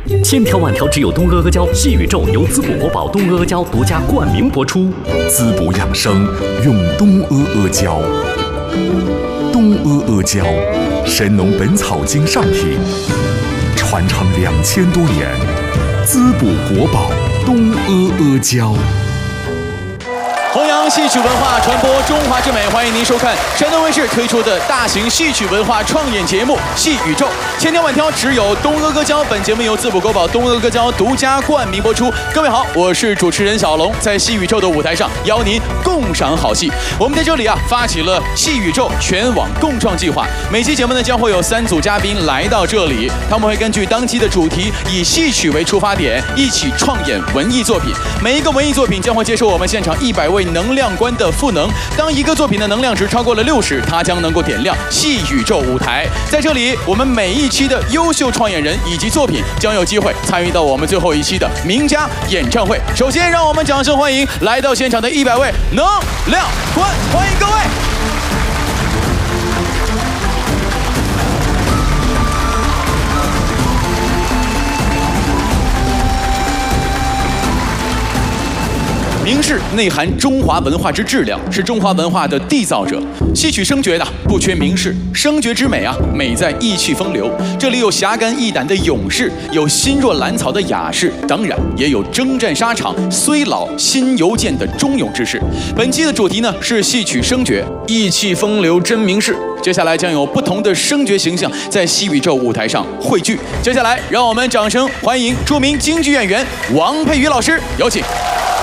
千条万条只有东阿阿胶，细宇宙由滋补国宝东阿阿胶独家冠名播出。 滋补养生用东阿阿胶，东阿阿胶，神农本草经上品，传承2000多年，滋补国宝东阿阿胶。 弘扬戏曲文化，传播中华之美，欢迎您收看山东卫视推出的大型戏曲文化创演节目《戏宇宙》，千挑万挑只有东阿阿胶。本节目由滋补国宝东阿阿胶独家冠名播出。各位好，我是主持人小龙，在戏宇宙的舞台上邀您共赏好戏。我们在这里发起了戏宇宙全网共创计划，每期节目呢将会有3组嘉宾来到这里，他们会根据当期的主题，以戏曲为出发点，一起创演文艺作品。每一个文艺作品将会接受我们现场100位能量官的赋能，当一个作品的能量值超过了60，它将能够点亮戏宇宙舞台。在这里，我们每一期的优秀创演人以及作品将有机会参与到我们最后一期的名家演唱会。首先，让我们掌声欢迎来到现场的100位能量官，欢迎各位。名士内含中华文化之质量，是中华文化的缔造者。戏曲声角不缺名士，声角之美美在意气风流。这里有侠肝义胆的勇士，有心若兰草的雅士，当然也有征战沙场虽老心犹健的忠勇之士。本期的主题是戏曲声角，意气风流真名士。接下来将有不同的声角形象在戏宇宙舞台上汇聚。接下来，让我们掌声欢迎著名京剧演员王佩瑜老师，有请。